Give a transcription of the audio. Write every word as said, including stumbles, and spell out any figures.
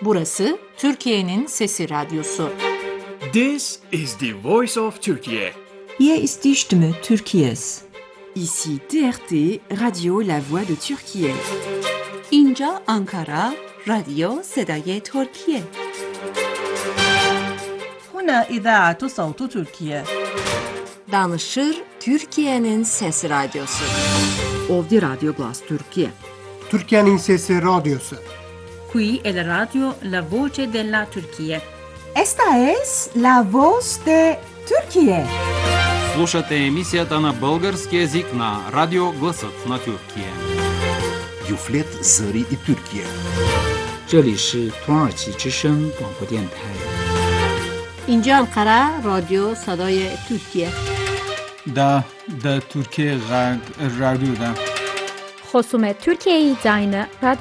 Burası Türkiye'nin Sesi Radyosu. This is the voice of Turkey. Hier ist die Stimme Türkiye's. Ici T R T, Radio La Voix de Türkiye. اینجا آنکارا، رادیو صدای ترکیه. هنا إذاعة صوت تركيا. Danışır Türkiye'nin Sesi Radyosu. Ovdi Radyo Glas Türkiye. Türkiye'nin Sesi Radyosu. Qui è la radio La Voce della Turquía. Esta es la voz de Türkiye. Слушате емисията на български език на Радио Гласът на Türkiye. Юфлет Зари и Türkiye. 这里是土耳其之声广播电台。 اینجا انقره رادیو صدای ترکیه. دا دا ترکیه غرب رادیو دا. خصوم ترکیه داینه